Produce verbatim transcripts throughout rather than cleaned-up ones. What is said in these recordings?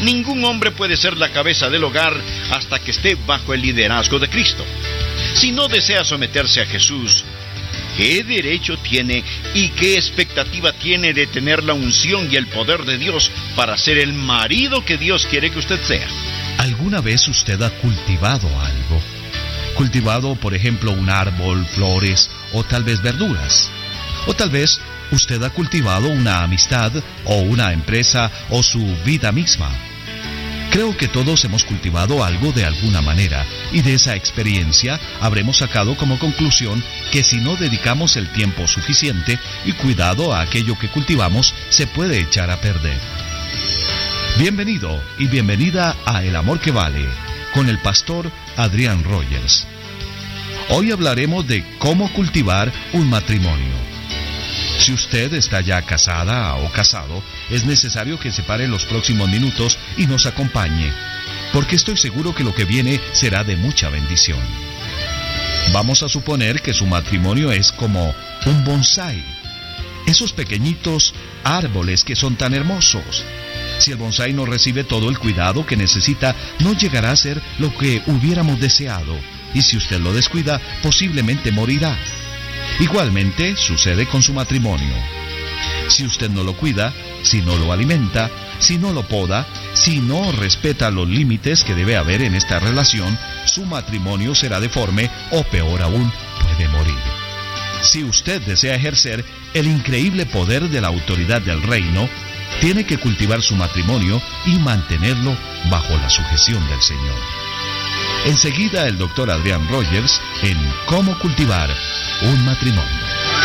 Ningún hombre puede ser la cabeza del hogar hasta que esté bajo el liderazgo de Cristo. Si no desea someterse a Jesús, ¿qué derecho tiene y qué expectativa tiene de tener la unción y el poder de Dios para ser el marido que Dios quiere que usted sea? ¿Alguna vez usted ha cultivado algo? Cultivado, por ejemplo, un árbol, flores o tal vez verduras. O tal vez usted ha cultivado una amistad o una empresa o su vida misma. Creo que todos hemos cultivado algo de alguna manera, y de esa experiencia habremos sacado como conclusión que si no dedicamos el tiempo suficiente y cuidado a aquello que cultivamos, se puede echar a perder. Bienvenido y bienvenida a El Amor que Vale, con el pastor Adrián Rogers. Hoy hablaremos de cómo cultivar un matrimonio. Si usted está ya casada o casado, es necesario que se pare los próximos minutos y nos acompañe, porque estoy seguro que lo que viene será de mucha bendición. Vamos a suponer que su matrimonio es como un bonsái, esos pequeñitos árboles que son tan hermosos. Si el bonsái no recibe todo el cuidado que necesita, no llegará a ser lo que hubiéramos deseado, y si usted lo descuida, posiblemente morirá. Igualmente sucede con su matrimonio. Si usted no lo cuida, si no lo alimenta, si no lo poda, si no respeta los límites que debe haber en esta relación, su matrimonio será deforme o, peor aún, puede morir. Si usted desea ejercer el increíble poder de la autoridad del reino, tiene que cultivar su matrimonio y mantenerlo bajo la sujeción del Señor. Enseguida el doctor Adrián Rogers en Cómo cultivar un matrimonio.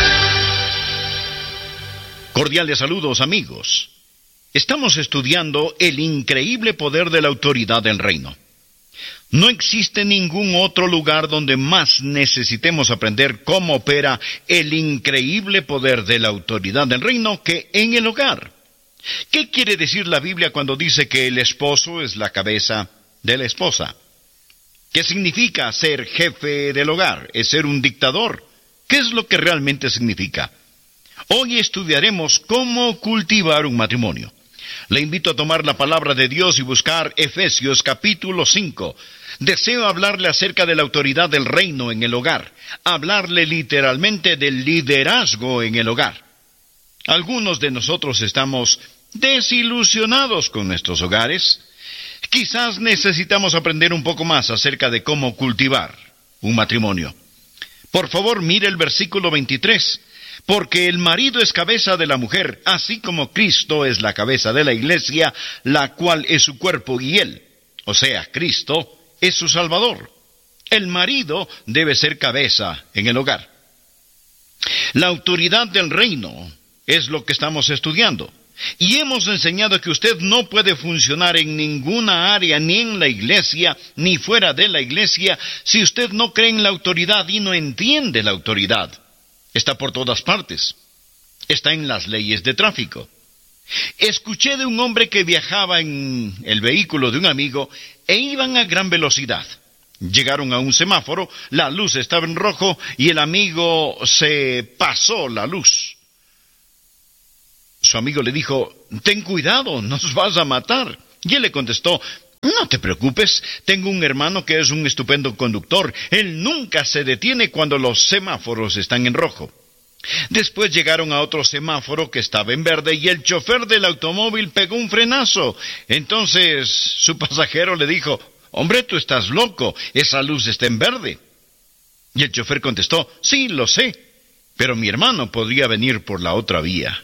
Cordiales saludos, amigos. Estamos estudiando el increíble poder de la autoridad del reino. No existe ningún otro lugar donde más necesitemos aprender cómo opera el increíble poder de la autoridad del reino que en el hogar. ¿Qué quiere decir la Biblia cuando dice que el esposo es la cabeza de la esposa? ¿Qué significa ser jefe del hogar? ¿Es ser un dictador? ¿Qué es lo que realmente significa? Hoy estudiaremos cómo cultivar un matrimonio. Le invito a tomar la palabra de Dios y buscar Efesios capítulo cinco. Deseo hablarle acerca de la autoridad del reino en el hogar, hablarle literalmente del liderazgo en el hogar. Algunos de nosotros estamos desilusionados con nuestros hogares. Quizás necesitamos aprender un poco más acerca de cómo cultivar un matrimonio. Por favor, mire el versículo veintitrés. Porque el marido es cabeza de la mujer, así como Cristo es la cabeza de la iglesia, la cual es su cuerpo, y él, o sea, Cristo, es su Salvador. El marido debe ser cabeza en el hogar. La autoridad del reino es lo que estamos estudiando. Y hemos enseñado que usted no puede funcionar en ninguna área, ni en la iglesia, ni fuera de la iglesia, si usted no cree en la autoridad y no entiende la autoridad. Está por todas partes. Está en las leyes de tráfico. Escuché de un hombre que viajaba en el vehículo de un amigo e iban a gran velocidad. Llegaron a un semáforo, la luz estaba en rojo y el amigo se pasó la luz. Su amigo le dijo, ten cuidado, nos vas a matar. Y él le contestó, no te preocupes, tengo un hermano que es un estupendo conductor. Él nunca se detiene cuando los semáforos están en rojo. Después llegaron a otro semáforo que estaba en verde y el chofer del automóvil pegó un frenazo. Entonces su pasajero le dijo, hombre, tú estás loco, esa luz está en verde. Y el chofer contestó, sí, lo sé, pero mi hermano podría venir por la otra vía.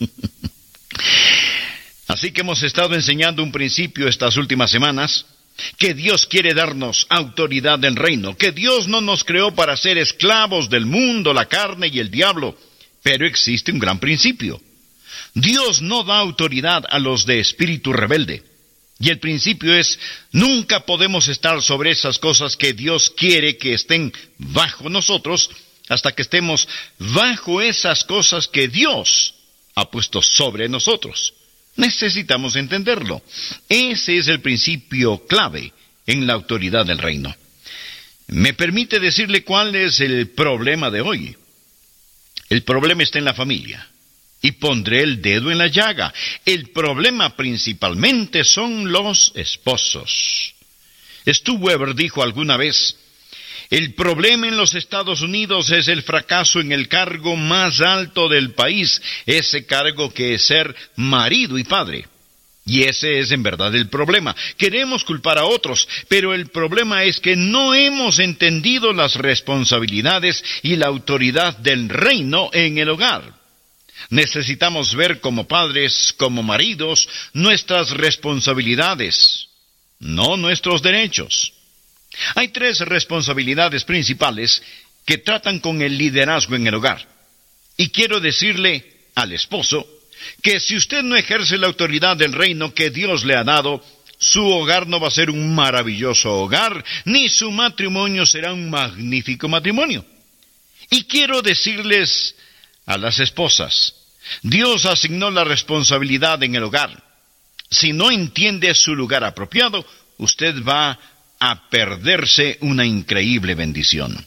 Así que hemos estado enseñando un principio estas últimas semanas, que Dios quiere darnos autoridad del reino, que Dios no nos creó para ser esclavos del mundo, la carne y el diablo, pero existe un gran principio. Dios no da autoridad a los de espíritu rebelde, y el principio es, nunca podemos estar sobre esas cosas que Dios quiere que estén bajo nosotros, hasta que estemos bajo esas cosas que Dios ha puesto sobre nosotros. Necesitamos entenderlo. Ese es el principio clave en la autoridad del reino. ¿Me permite decirle cuál es el problema de hoy? El problema está en la familia. y pondré el dedo en la llaga. El problema principalmente son los esposos. Stu Weber dijo alguna vez: el problema en los Estados Unidos es el fracaso en el cargo más alto del país, ese cargo que es ser marido y padre. Y ese es en verdad el problema. Queremos culpar a otros, pero el problema es que no hemos entendido las responsabilidades y la autoridad del reino en el hogar. Necesitamos ver como padres, como maridos, nuestras responsabilidades, no nuestros derechos. Hay tres responsabilidades principales que tratan con el liderazgo en el hogar. Y quiero decirle al esposo que si usted no ejerce la autoridad del reino que Dios le ha dado, su hogar no va a ser un maravilloso hogar, ni su matrimonio será un magnífico matrimonio. Y quiero decirles a las esposas, Dios asignó la responsabilidad en el hogar. Si no entiende su lugar apropiado, usted va a perderse una increíble bendición.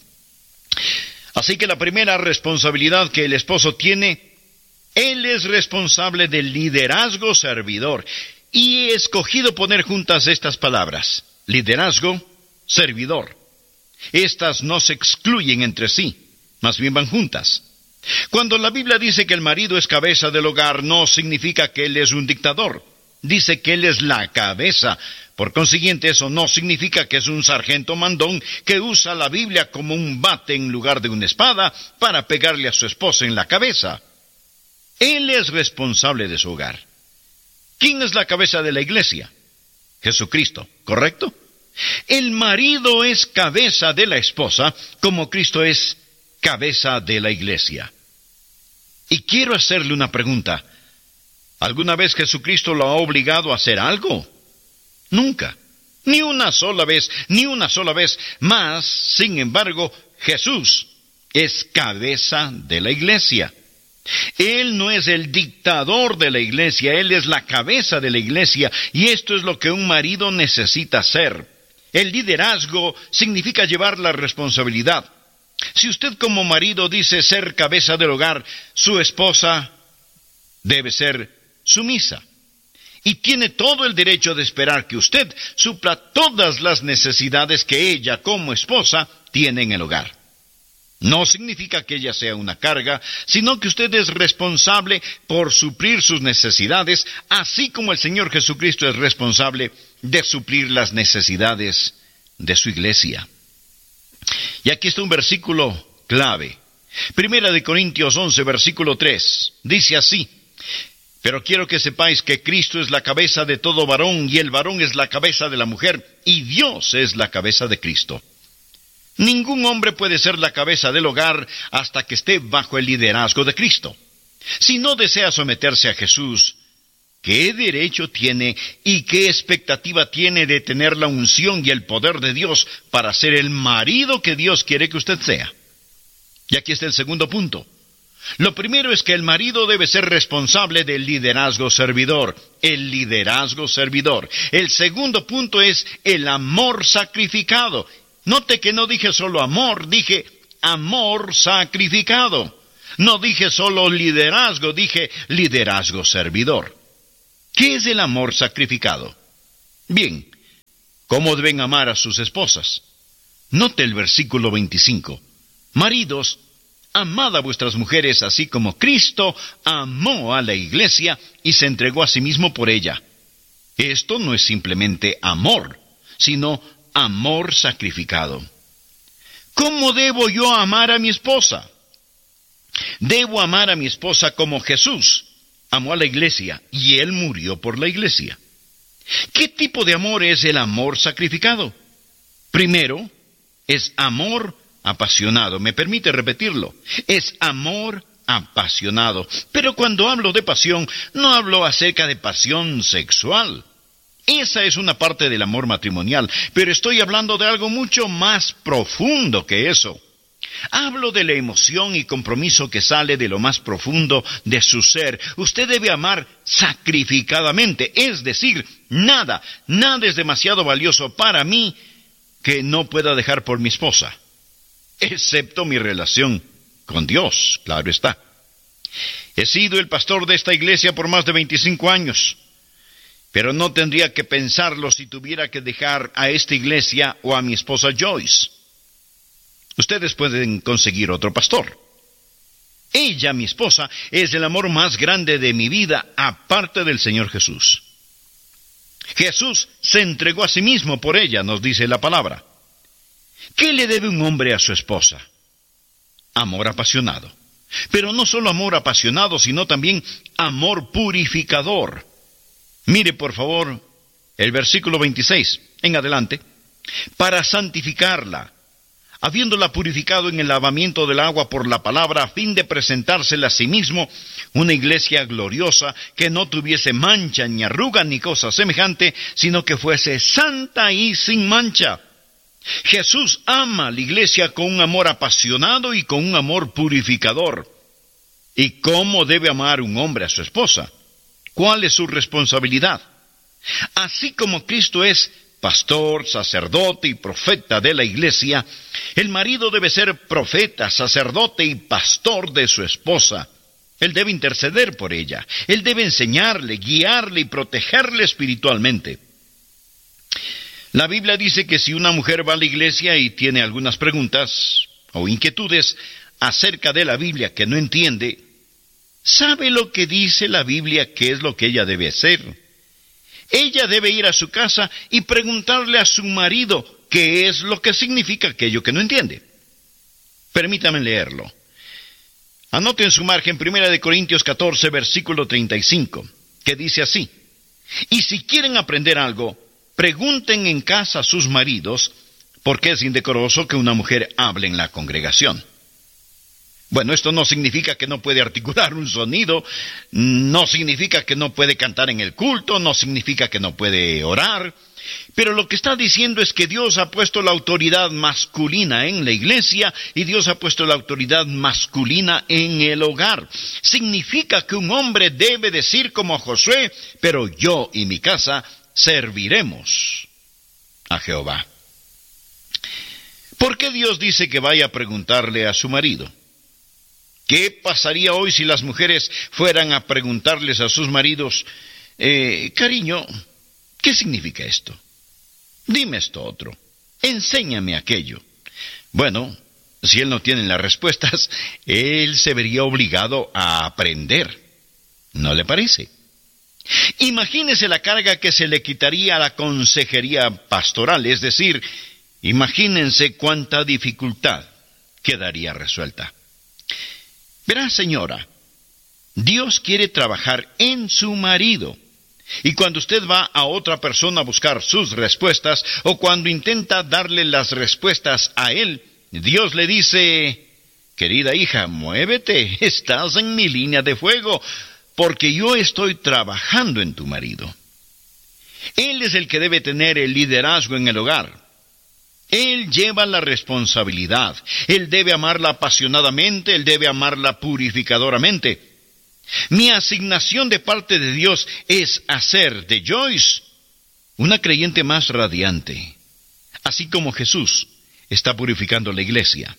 Así que la primera responsabilidad que el esposo tiene, él es responsable del liderazgo servidor. Y he escogido poner juntas estas palabras: liderazgo, servidor. Estas no se excluyen entre sí, más bien van juntas. Cuando la Biblia dice que el marido es cabeza del hogar, no significa que él es un dictador. Dice que él es la cabeza. Por consiguiente, eso no significa que es un sargento mandón que usa la Biblia como un bate en lugar de una espada para pegarle a su esposa en la cabeza. Él es responsable de su hogar. ¿Quién es la cabeza de la iglesia? Jesucristo, ¿correcto? El marido es cabeza de la esposa, como Cristo es cabeza de la iglesia. Y quiero hacerle una pregunta. ¿Alguna vez Jesucristo lo ha obligado a hacer algo? Nunca. Ni una sola vez, ni una sola vez. Mas, sin embargo, Jesús es cabeza de la iglesia. Él no es el dictador de la iglesia, Él es la cabeza de la iglesia, y esto es lo que un marido necesita hacer. El liderazgo significa llevar la responsabilidad. Si usted como marido dice ser cabeza del hogar, su esposa debe ser sumisa. Y tiene todo el derecho de esperar que usted supla todas las necesidades que ella como esposa tiene en el hogar. No significa que ella sea una carga, sino que usted es responsable por suplir sus necesidades, así como el Señor Jesucristo es responsable de suplir las necesidades de su iglesia. Y aquí está un versículo clave. Primera de Corintios once, versículo tres. Dice así: pero quiero que sepáis que Cristo es la cabeza de todo varón, y el varón es la cabeza de la mujer, y Dios es la cabeza de Cristo. Ningún hombre puede ser la cabeza del hogar hasta que esté bajo el liderazgo de Cristo. Si no desea someterse a Jesús, ¿qué derecho tiene y qué expectativa tiene de tener la unción y el poder de Dios para ser el marido que Dios quiere que usted sea? Y aquí está el segundo punto. Lo primero es que el marido debe ser responsable del liderazgo servidor. El liderazgo servidor. El segundo punto es el amor sacrificado. Note que no dije solo amor, dije amor sacrificado. No dije solo liderazgo, dije liderazgo servidor. ¿Qué es el amor sacrificado? Bien, ¿cómo deben amar a sus esposas? Note el versículo veinticinco. Maridos, amad a vuestras mujeres así como Cristo amó a la iglesia y se entregó a sí mismo por ella. Esto no es simplemente amor, sino amor sacrificado. ¿Cómo debo yo amar a mi esposa? Debo amar a mi esposa como Jesús amó a la iglesia y Él murió por la iglesia. ¿Qué tipo de amor es el amor sacrificado? Primero, es amor apasionado. ¿Me permite repetirlo? Es amor apasionado. Pero cuando hablo de pasión, no hablo acerca de pasión sexual. Esa es una parte del amor matrimonial, pero estoy hablando de algo mucho más profundo que eso. Hablo de la emoción y compromiso que sale de lo más profundo de su ser. Usted debe amar sacrificadamente, es decir, nada, nada es demasiado valioso para mí que no pueda dejar por mi esposa, excepto mi relación con Dios, claro está. He sido el pastor de esta iglesia por más de veinticinco años, pero no tendría que pensarlo si tuviera que dejar a esta iglesia o a mi esposa Joyce. Ustedes pueden conseguir otro pastor. Ella, mi esposa, es el amor más grande de mi vida, aparte del Señor Jesús. Jesús se entregó a sí mismo por ella, nos dice la palabra. ¿Qué le debe un hombre a su esposa? Amor apasionado. Pero no solo amor apasionado, sino también amor purificador. Mire, por favor, el versículo veintiséis, en adelante. Para santificarla, habiéndola purificado en el lavamiento del agua por la palabra, a fin de presentársela a sí mismo, una iglesia gloriosa, que no tuviese mancha, ni arruga, ni cosa semejante, sino que fuese santa y sin mancha. Jesús ama a la iglesia con un amor apasionado y con un amor purificador. ¿Y cómo debe amar un hombre a su esposa? ¿Cuál es su responsabilidad? Así como Cristo es pastor, sacerdote y profeta de la iglesia, el marido debe ser profeta, sacerdote y pastor de su esposa. Él debe interceder por ella. Él debe enseñarle, guiarle y protegerle espiritualmente. La Biblia dice que si una mujer va a la iglesia y tiene algunas preguntas o inquietudes acerca de la Biblia que no entiende, ¿sabe lo que dice la Biblia qué es lo que ella debe hacer? Ella debe ir a su casa y preguntarle a su marido qué es lo que significa aquello que no entiende. Permítame leerlo. Anote en su margen Primera de Corintios catorce, versículo treinta y cinco, que dice así: y si quieren aprender algo, pregunten en casa a sus maridos, porque es indecoroso que una mujer hable en la congregación. Bueno, esto no significa que no puede articular un sonido, no significa que no puede cantar en el culto, no significa que no puede orar, pero lo que está diciendo es que Dios ha puesto la autoridad masculina en la iglesia y Dios ha puesto la autoridad masculina en el hogar. Significa que un hombre debe decir como Josué: pero yo y mi casa serviremos a Jehová. ¿Por qué Dios dice que vaya a preguntarle a su marido? ¿Qué pasaría hoy si las mujeres fueran a preguntarles a sus maridos: eh, cariño, ¿qué significa esto? Dime esto otro. Enséñame aquello. Bueno, si él no tiene las respuestas, él se vería obligado a aprender. ¿No le parece? Imagínese la carga que se le quitaría a la consejería pastoral, es decir, imagínense cuánta dificultad quedaría resuelta. Verá, señora, Dios quiere trabajar en su marido. Y cuando usted va a otra persona a buscar sus respuestas, o cuando intenta darle las respuestas a él, Dios le dice: querida hija, muévete, estás en mi línea de fuego, porque yo estoy trabajando en tu marido. Él es el que debe tener el liderazgo en el hogar. Él lleva la responsabilidad. Él debe amarla apasionadamente, él debe amarla purificadoramente. Mi asignación de parte de Dios es hacer de Joyce una creyente más radiante, así como Jesús está purificando la iglesia.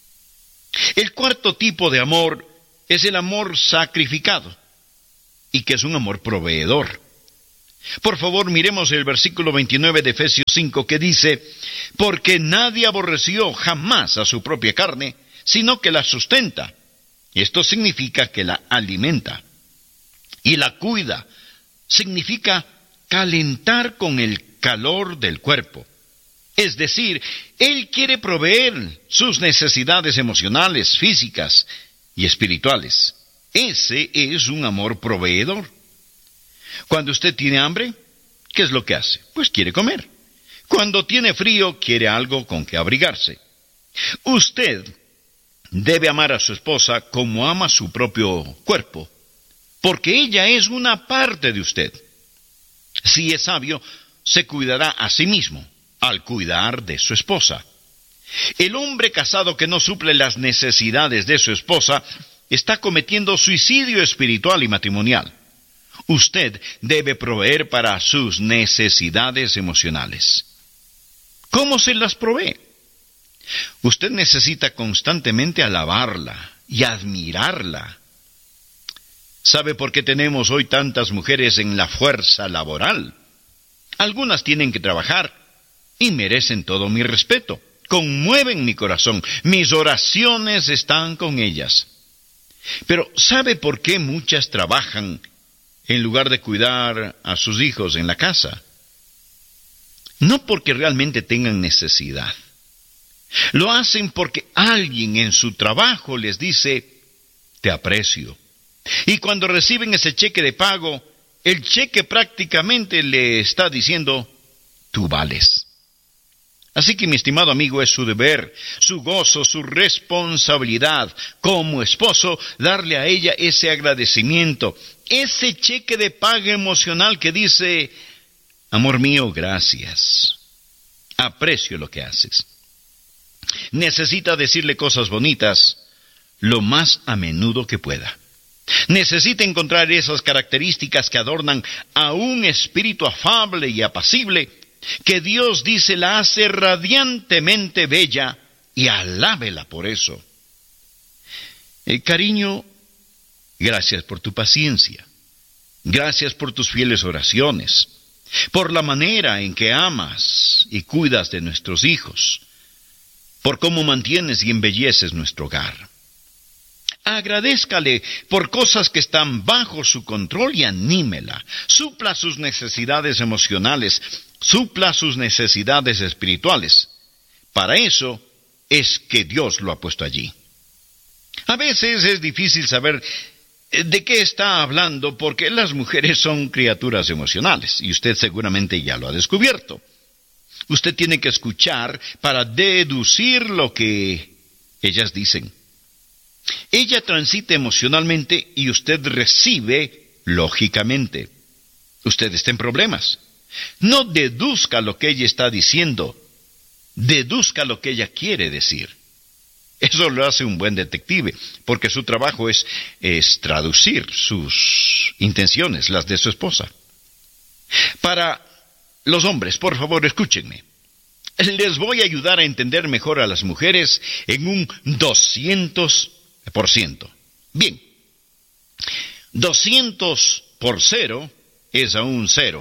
El cuarto tipo de amor es el amor sacrificado, y que es un amor proveedor. Por favor, miremos el versículo veintinueve de Efesios cinco, que dice: porque nadie aborreció jamás a su propia carne, sino que la sustenta. Esto significa que la alimenta. Y la cuida. Significa calentar con el calor del cuerpo. Es decir, Él quiere proveer sus necesidades emocionales, físicas y espirituales. Ese es un amor proveedor. Cuando usted tiene hambre, ¿qué es lo que hace? Pues quiere comer. Cuando tiene frío, quiere algo con que abrigarse. Usted debe amar a su esposa como ama su propio cuerpo, porque ella es una parte de usted. Si es sabio, se cuidará a sí mismo al cuidar de su esposa. El hombre casado que no suple las necesidades de su esposa está cometiendo suicidio espiritual y matrimonial. Usted debe proveer para sus necesidades emocionales. ¿Cómo se las provee? Usted necesita constantemente alabarla y admirarla. ¿Sabe por qué tenemos hoy tantas mujeres en la fuerza laboral? Algunas tienen que trabajar y merecen todo mi respeto. Conmueven mi corazón. Mis oraciones están con ellas. Pero ¿sabe por qué muchas trabajan en lugar de cuidar a sus hijos en la casa? No porque realmente tengan necesidad. Lo hacen porque alguien en su trabajo les dice, te aprecio. Y cuando reciben ese cheque de pago, el cheque prácticamente le está diciendo, tú vales. Así que, mi estimado amigo, es su deber, su gozo, su responsabilidad como esposo, darle a ella ese agradecimiento, ese cheque de paga emocional que dice, amor mío, gracias. Aprecio lo que haces. Necesita decirle cosas bonitas lo más a menudo que pueda. Necesita encontrar esas características que adornan a un espíritu afable y apacible, que Dios dice la hace radiantemente bella, y alábela por eso. Eh, cariño, gracias por tu paciencia. Gracias por tus fieles oraciones, por la manera en que amas y cuidas de nuestros hijos, por cómo mantienes y embelleces nuestro hogar. Agradézcale por cosas que están bajo su control y anímela. Supla sus necesidades emocionales, supla sus necesidades espirituales. Para eso es que Dios lo ha puesto allí. A veces es difícil saber de qué está hablando porque las mujeres son criaturas emocionales y usted seguramente ya lo ha descubierto. Usted tiene que escuchar para deducir lo que ellas dicen. Ella transita emocionalmente y usted recibe lógicamente. Usted está en problemas. No deduzca lo que ella está diciendo, deduzca lo que ella quiere decir. Eso lo hace un buen detective, porque su trabajo es, es traducir sus intenciones, las de su esposa. Para los hombres, por favor, escúchenme. Les voy a ayudar a entender mejor a las mujeres en un doscientos por ciento. Bien, doscientos por cero es aún cero.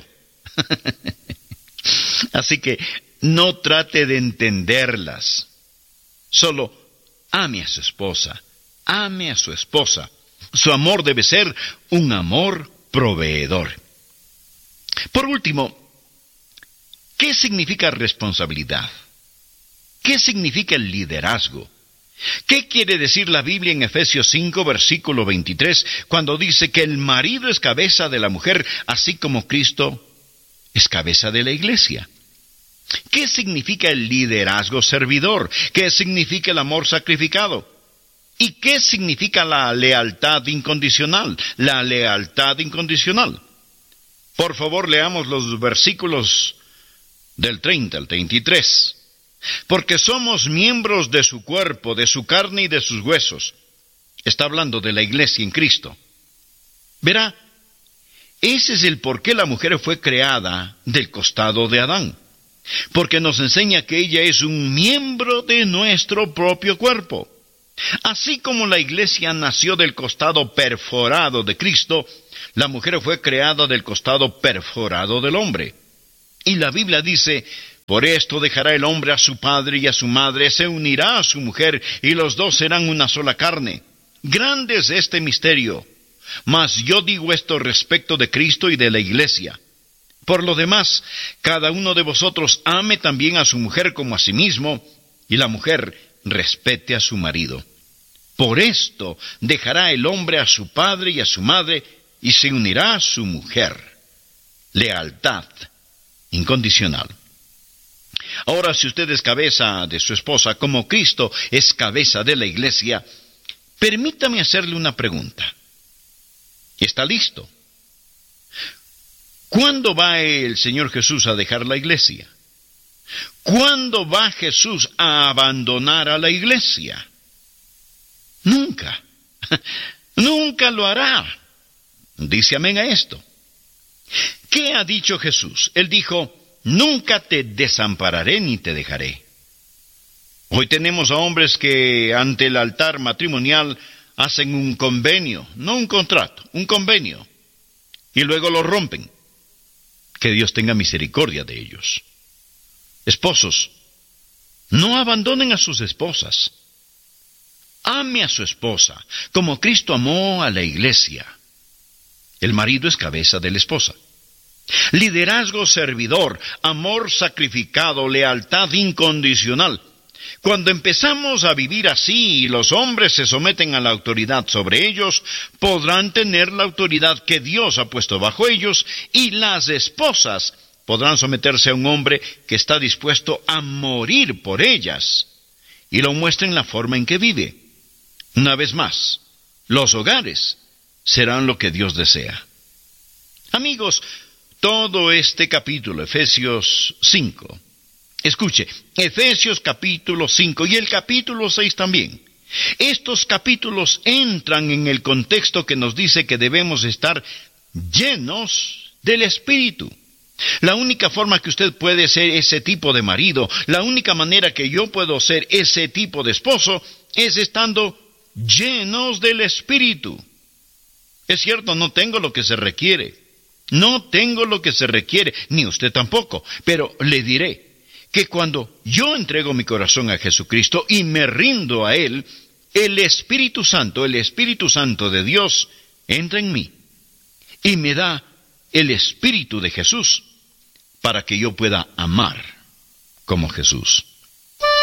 Así que no trate de entenderlas. Solo ame a su esposa, ame a su esposa. Su amor debe ser un amor proveedor. Por último, ¿qué significa responsabilidad? ¿Qué significa el liderazgo? ¿Qué quiere decir la Biblia en Efesios cinco, versículo veintitrés, cuando dice que el marido es cabeza de la mujer, así como Cristo es cabeza de la iglesia? ¿Qué significa el liderazgo servidor? ¿Qué significa el amor sacrificado? ¿Y qué significa la lealtad incondicional? La lealtad incondicional. Por favor, leamos los versículos del treinta al treinta y tres. Porque somos miembros de su cuerpo, de su carne y de sus huesos. Está hablando de la iglesia en Cristo. Verá, ese es el por qué la mujer fue creada del costado de Adán. Porque nos enseña que ella es un miembro de nuestro propio cuerpo. Así como la iglesia nació del costado perforado de Cristo, la mujer fue creada del costado perforado del hombre. Y la Biblia dice, por esto dejará el hombre a su padre y a su madre, se unirá a su mujer, y los dos serán una sola carne. Grande es este misterio. Mas yo digo esto respecto de Cristo y de la iglesia. Por lo demás, cada uno de vosotros ame también a su mujer como a sí mismo, y la mujer respete a su marido. Por esto dejará el hombre a su padre y a su madre, y se unirá a su mujer. Lealtad incondicional. Ahora, si usted es cabeza de su esposa, como Cristo es cabeza de la iglesia, permítame hacerle una pregunta. ¿Está listo? ¿Cuándo va el Señor Jesús a dejar la iglesia? ¿Cuándo va Jesús a abandonar a la iglesia? Nunca. Nunca lo hará. Dice amén a esto. ¿Qué ha dicho Jesús? Él dijo, nunca te desampararé ni te dejaré. Hoy tenemos a hombres que ante el altar matrimonial hacen un convenio, no un contrato, un convenio, y luego lo rompen. Que Dios tenga misericordia de ellos. Esposos, no abandonen a sus esposas. Ame a su esposa, como Cristo amó a la iglesia. El marido es cabeza de la esposa. Liderazgo servidor, amor sacrificado, lealtad incondicional. Cuando empezamos a vivir así y los hombres se someten a la autoridad sobre ellos, podrán tener la autoridad que Dios ha puesto bajo ellos, y las esposas podrán someterse a un hombre que está dispuesto a morir por ellas, y lo muestra en la forma en que vive. Una vez más, los hogares serán lo que Dios desea. Amigos, todo este capítulo, Efesios cinco, escuche, Efesios capítulo cinco y el capítulo seis también. Estos capítulos entran en el contexto que nos dice que debemos estar llenos del Espíritu. La única forma que usted puede ser ese tipo de marido, la única manera que yo puedo ser ese tipo de esposo, es estando llenos del Espíritu. Es cierto, no tengo lo que se requiere. No tengo lo que se requiere, ni usted tampoco. Pero le diré que cuando yo entrego mi corazón a Jesucristo y me rindo a Él, el Espíritu Santo, el Espíritu Santo de Dios, entra en mí y me da el Espíritu de Jesús para que yo pueda amar como Jesús.